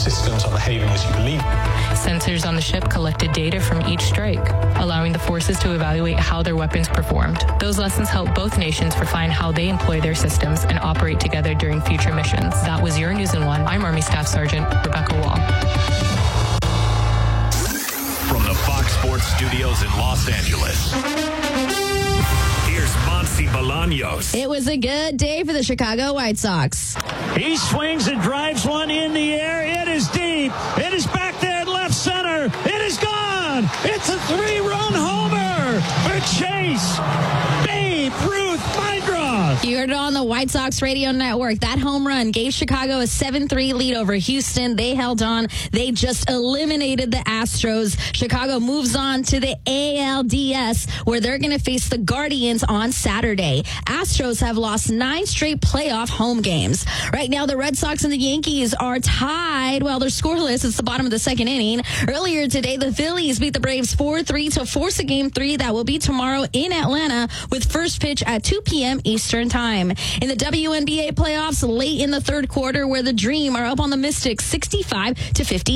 systems are behaving as you believe. Sensors on the ship collected data from each strike, allowing the forces to evaluate how their weapons performed. Those lessons help both nations refine how they employ their systems and operate together during future missions. That was your News in One. I'm Army Staff Sergeant Rebecca Wall. From the Fox Sports Studios in Los Angeles, here's Monty Bolaños. It was a good day for the Chicago White Sox. He swings and drives one in the air. It is deep. It is back there in left center. It is gone. It's a 3-run homer for Chase Babe Ruth Mindroth. You heard it on the White Sox radio network. That home run gave Chicago a 7-3 lead over Houston. They held on. They just eliminated the Astros. Chicago moves on to the ALDS, where they're going to face the Guardians on Saturday. Astros have lost 9 straight playoff home games. Right now, the Red Sox and the Yankees are tied. Well, they're scoreless. It's the bottom of the second inning. Earlier today, the Phillies beat the Braves 4-3 to force a Game 3 that will be tomorrow in Atlanta with first pitch at 2 p.m. Eastern Time. In the WNBA playoffs, late in the third quarter, where the Dream are up on the Mystics 65-50.